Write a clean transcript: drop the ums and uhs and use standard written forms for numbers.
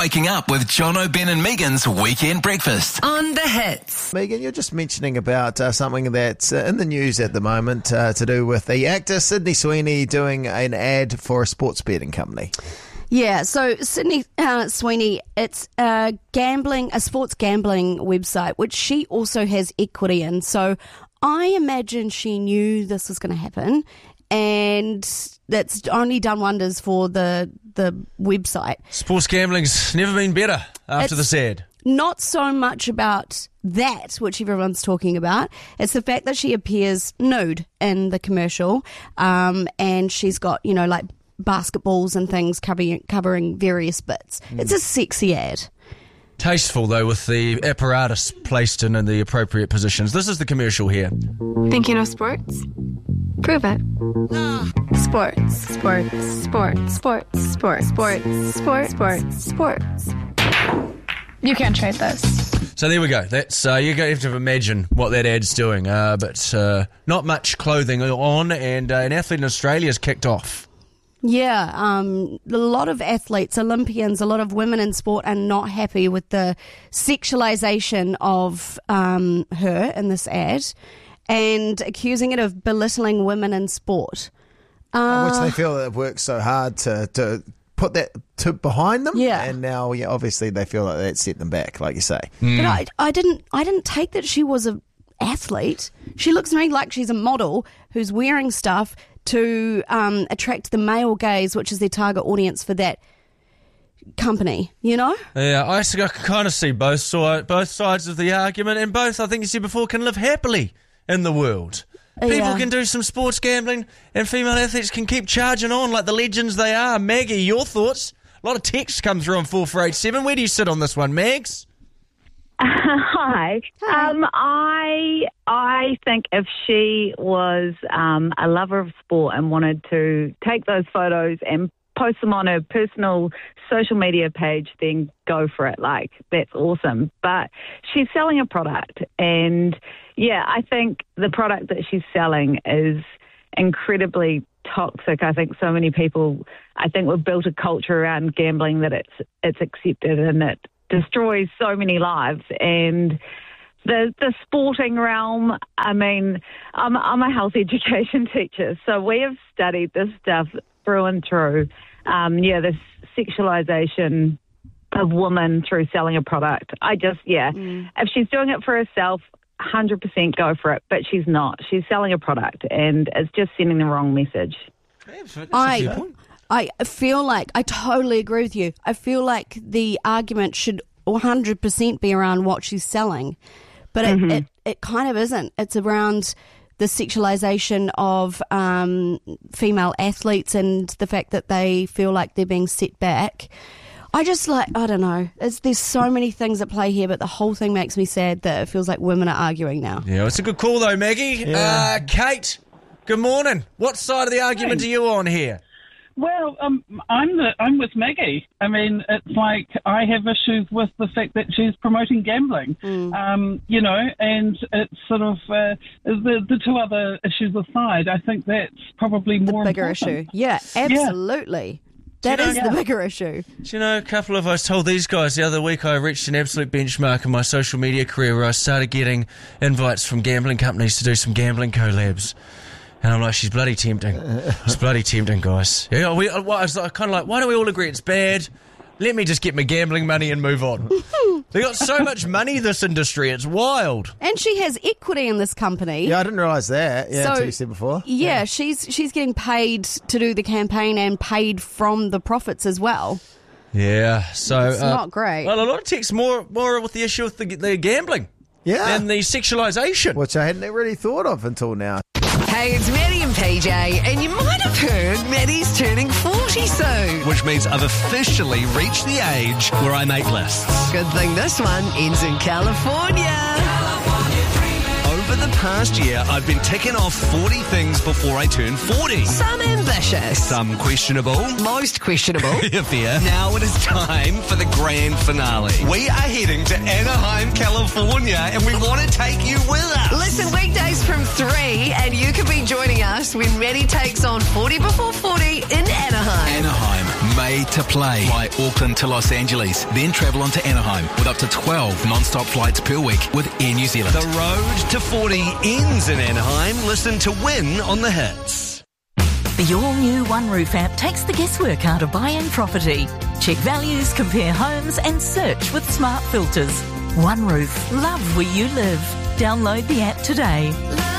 waking up with Jono, Ben and Megan's Weekend Breakfast. On the Hits. Megan, you're just mentioning about something that's in the news at the moment to do with the actor Sydney Sweeney doing an ad for a sports betting company. Yeah, so Sydney Sweeney, it's a sports gambling website, which she also has equity in. So I imagine she knew this was going to happen, and that's only done wonders for the website. Sports gambling's never been better after this ad. Not so much about that, which everyone's talking about. It's the fact that she appears nude in the commercial, and she's got, like basketballs and things covering various bits. It's a sexy ad. Tasteful, though, with the apparatus placed in the appropriate positions. This is the commercial here. Think you know sports? Prove it. Sports, sports, sports, sports, sports, sports, sports, sports, sports. You can't trade this. So there we go. That's you have to imagine what that ad's doing. But not much clothing on, and an athlete in Australia has kicked off. Yeah, a lot of athletes, Olympians, a lot of women in sport are not happy with the sexualisation of her in this ad, and accusing it of belittling women in sport. Which they feel that it works so hard to put that behind them. Yeah. And now, obviously they feel like that set them back, like you say. But I didn't take that she was an athlete. She looks to me like she's a model who's wearing stuff to attract the male gaze, which is their target audience for that company, Yeah, I kind of see both sides of the argument, and both, I think you said before, can live happily in the world. People can do some sports gambling, and female athletes can keep charging on like the legends they are. Maggie, your thoughts? A lot of texts come through on 4487. Where do you sit on this one, Mags? Hi. I think if she was a lover of sport and wanted to take those photos and post them on her personal social media page, then go for it. Like, that's awesome. But she's selling a product, and I think the product that she's selling is incredibly toxic. I think so many people, we've built a culture around gambling that it's accepted, and it destroys so many lives. And the sporting realm, I'm a health education teacher, so we have studied this stuff through and through. This sexualization of women through selling a product. If she's doing it for herself, 100% go for it, but she's not. She's selling a product, and it's just sending the wrong message. I feel like, I totally agree with you. I feel like the argument should 100% be around what she's selling, but it kind of isn't. It's around the sexualization of female athletes and the fact that they feel like they're being set back. I don't know. There's so many things at play here, but the whole thing makes me sad that it feels like women are arguing now. Yeah, it's a good call though, Maggie. Yeah. Kate, good morning. What side of the argument are you on here? Well, I'm with Maggie. It's like I have issues with the fact that she's promoting gambling, and it's sort of the two other issues aside. I think that's probably more the bigger important. issue. Yeah, absolutely. That is the bigger issue. Do you know, a couple of us told these guys the other week I reached an absolute benchmark in my social media career where I started getting invites from gambling companies to do some gambling collabs. And I'm like, she's bloody tempting. She's bloody tempting, guys. Yeah, I was kind of like, why do we all agree it's bad? Let me just get my gambling money and move on. They got so much money, this industry. It's wild. And she has equity in this company. Yeah, I didn't realise that. Yeah, until you said before. Yeah, she's getting paid to do the campaign and paid from the profits as well. Yeah, so it's not great. Well, a lot of texts more with the issue with the gambling. Yeah. And the sexualisation. Which I hadn't really thought of until now. Hey, it's Maddie and PJ, and you might have heard Maddie's turning 40 soon. Which means I've officially reached the age where I make lists. Good thing this one ends in California. Over Over the past year, I've been ticking off 40 things before I turn 40. Some ambitious. Some questionable. Most questionable. Fair. Now it is time for the grand finale. We are heading to Anaheim, California, and we want to take you with us. Listen weekdays from 3 and you can be joining us when Maddie takes on 40 before 40 in Anaheim. Anaheim, made to play. Fly Auckland to Los Angeles, then travel on to Anaheim with up to 12 non-stop flights per week with Air New Zealand. The road to 40 ends in Anaheim. Listen to Win on the Hits. The all-new OneRoof app takes the guesswork out of buying property. Check values, compare homes and search with smart filters. OneRoof, love where you live. Download the app today.